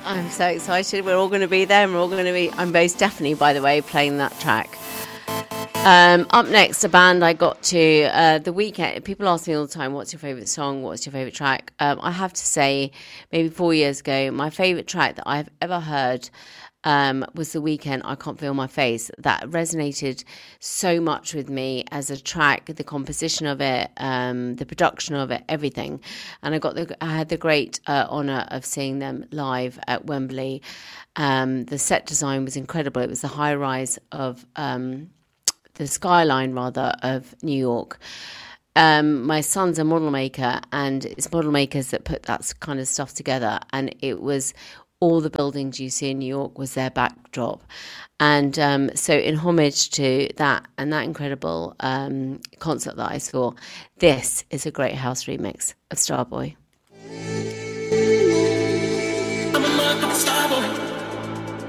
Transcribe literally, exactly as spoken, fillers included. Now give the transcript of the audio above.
I'm so excited. We're all going to be there and we're all going to be, I'm most definitely, by the way, playing that track. Um, up next, a band I got to uh, The Weeknd. People ask me all the time, what's your favourite song? What's your favourite track? Um, I have to say, maybe four years ago, my favourite track that I've ever heard um, was The Weeknd, I Can't Feel My Face. That resonated so much with me as a track, the composition of it, um, the production of it, everything. And I got the, I had the great uh, honour of seeing them live at Wembley. Um, the set design was incredible. It was the high rise of... Um, the skyline rather of New York. Um, my son's a model maker, and it's model makers that put that kind of stuff together. And it was all the buildings you see in New York was their backdrop. And um, so in homage to that and that incredible um, concert that I saw, this is a great house remix of Starboy.